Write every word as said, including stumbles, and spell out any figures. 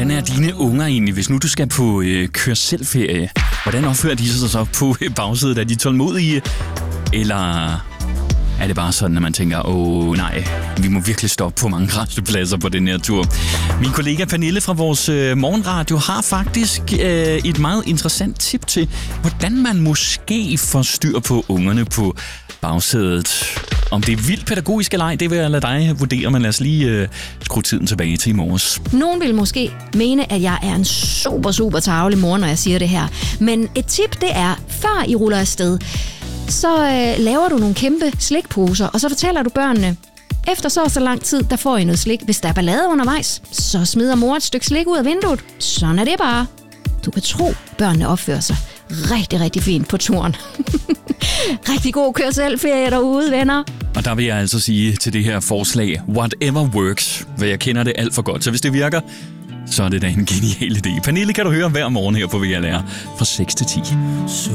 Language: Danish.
hvordan er dine unger egentlig, hvis nu du skal på øh, kør-selv-ferie? Hvordan opfører de sig så på bagsædet? Er de tålmodige? Eller er det bare sådan, at man tænker, åh nej, vi må virkelig stoppe på mange rastepladser på den her tur? Min kollega Pernille fra vores øh, morgenradio har faktisk øh, et meget interessant tip til, hvordan man måske får styr på ungerne på bagsædet. Om det er vildt pædagogisk eller ej, det vil jeg lade dig vurdere, men lad os lige øh, skrue tiden tilbage til i morges. Nogen vil måske mene, at jeg er en super, super tarvelig mor, når jeg siger det her. Men et tip, det er, før I ruller afsted, så øh, laver du nogle kæmpe slikposer, og så fortæller du børnene, efter så og så lang tid, der får I noget slik. Hvis der er ballade undervejs, så smider mor et stykke slik ud af vinduet. Sådan er det bare. Du kan tro, børnene opfører sig rigtig, rigtig fint på turen. Rigtig god kør-selv-ferie derude, venner. Og der vil jeg altså sige til det her forslag, whatever works, for jeg kender det alt for godt. Så hvis det virker, så er det da en genial idé. Pernille kan du høre hver morgen her på V L R fra seks til ti.